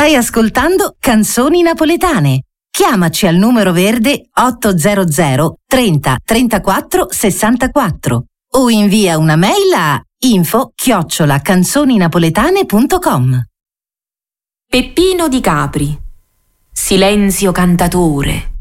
Stai ascoltando Canzoni Napoletane. Chiamaci al numero verde 800 30 34 64 o invia una mail a info@canzoninapoletane.com. Peppino di Capri, silenzio cantatore,